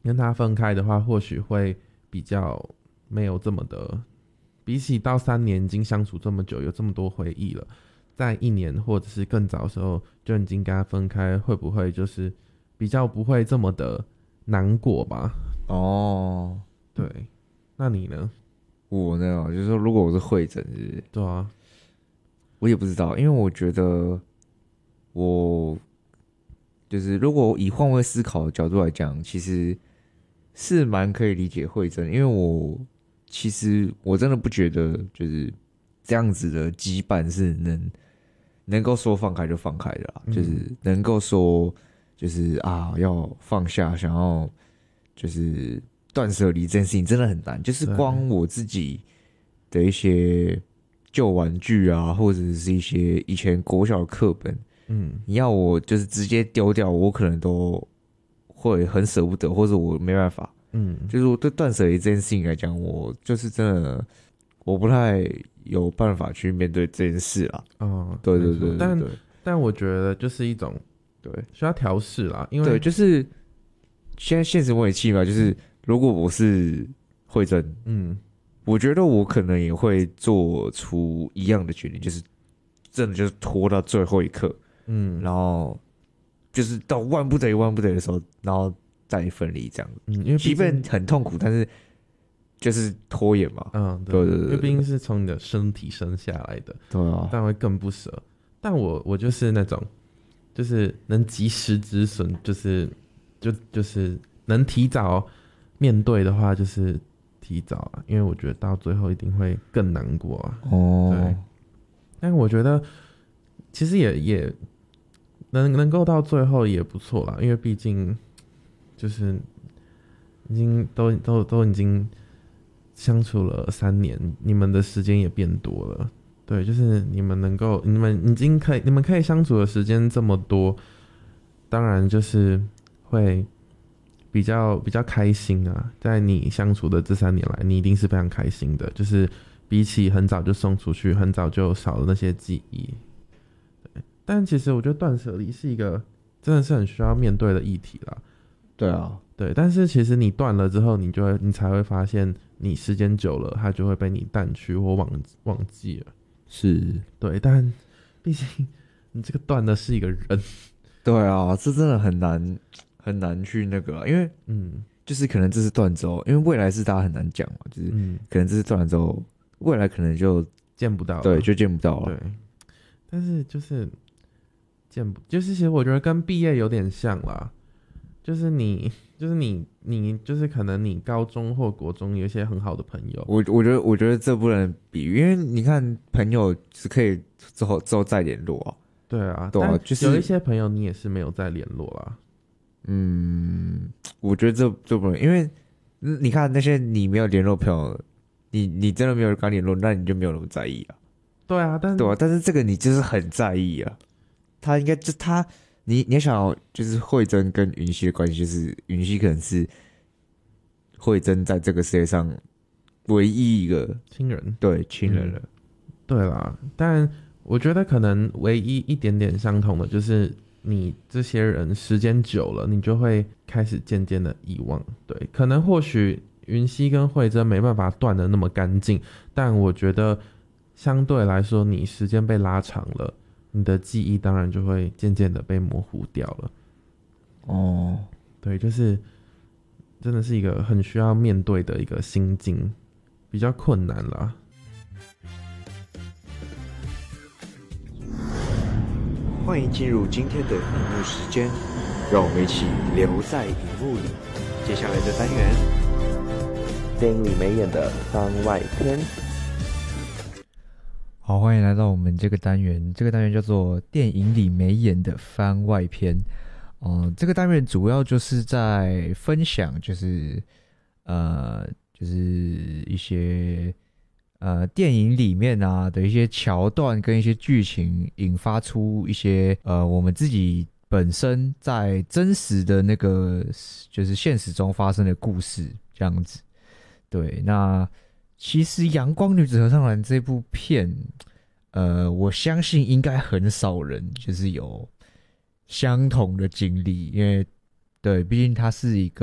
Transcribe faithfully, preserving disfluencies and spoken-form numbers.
跟他分开的话，或许会比较没有这么的，比起到三年已经相处这么久，有这么多回忆了，在一年或者是更早的时候就已经跟他分开，会不会就是比较不会这么的难过吧？ 哦， 对，那你呢？ 我呢，就是说，如果我是会诊，是不是？ 对啊， 我也不知道，因为我觉得我就是如果以换位思考的角度来讲，其实是蛮可以理解会诊，因为我其实我真的不觉得就是这样子的羁绊是能能够说放开就放开的啦， 嗯、 就是能够说就是啊要放下，想要就是断舍离这件事情真的很难，就是光我自己的一些旧玩具啊，或者是一些以前国小的课本， 嗯， 你要我就是直接丢掉，我可能都会很舍不得，或者我没办法。 嗯， 就是我对断舍离这件事情来讲，我就是真的我不太有办法去面对这件事啦。 哦， 对对对对但对但我觉得就是一种对需要调试啦，因为对，就是现在现实模拟器嘛，就是如果我是慧珍， 嗯我觉得我可能也会做出一样的决定，就是真的就是拖到最后一刻， 嗯然后就是到万不得已万不得已的时候，然后再分离这样子。 嗯，因为即便很痛苦，但是就是拖延嘛。 嗯对对对因为毕竟是从你的身体生下来的， 对啊， 但会更不舍。但我我就是那种，就是能及时止损，就是就就是能提早面对的话，就是提早啊，因为我觉得到最后一定会更难过啊。 哦， 对，但我觉得其实也也能能够到最后也不错啦，因为毕竟就是已经都都都已经相处了三年，你们的时间也变多了。对，就是你们能够，你们已经可以，你们可以相处的时间这么多，当然就是会比较比较开心啊。在你相处的这三年来，你一定是非常开心的，就是比起很早就送出去，很早就少了那些记忆。对，但其实我觉得断舍离是一个真的是很需要面对的议题啦。 对啊， 对，但是其实你断了之后，你就会，你才会发现，你时间久了，它就会被你淡去或忘忘记了。 是， 对，但毕竟你这个断的是一个人， 对啊，这真的很难很难去那个啊，因为嗯就是可能这次断之后，因为未来是大家很难讲嘛，就是嗯， 可能这次断了之后，未来可能就见不到了， 对就见不到了。 对，但是就是见不，就是其实我觉得跟毕业有点像啦，就是你就是你你就是可能你高中或国中有一些很好的朋友， 我我觉得我觉得这不能比喻，因为你看朋友是可以之后之后再联络啊。 对啊， 对啊但就是有一些朋友你也是没有再联络啦。 嗯，我觉得这这不能，因为嗯你看那些你没有联络朋友，你你真的没有跟他联络，那你就没有那么在意啊。 对啊，但对啊，但是这个你就是很在意啊。他应该就他，你你要想要就是慧珍跟云溪的关系，就是云溪可能是慧珍在这个世界上唯一一个亲人， 对亲人了。 对啦，但我觉得可能唯一一点点相同的就是你这些人时间久了，你就会开始渐渐的遗忘。对，可能或许云溪跟慧珍没办法断的那么干净，但我觉得相对来说，你时间被拉长了，你的记忆当然就会渐渐的被模糊掉了。 哦， 对，就是真的是一个很需要面对的一个心境，比较困难啦。 欢迎进入今天的荧幕时间，让我们一起留在荧幕里。接下来的单元， 电影里没演的番外篇。 好，欢迎来到我们这个单元。这个单元叫做电影里没演的番外篇。哦、呃，这个单元主要就是在分享，就是呃，就是一些呃电影里面啊的一些桥段跟一些剧情，引发出一些呃我们自己本身在真实的那个就是现实中发生的故事这样子。对，那其实《阳光女子合唱团》这部片，呃，我相信应该很少人就是有相同的经历，因为对，毕竟它是一个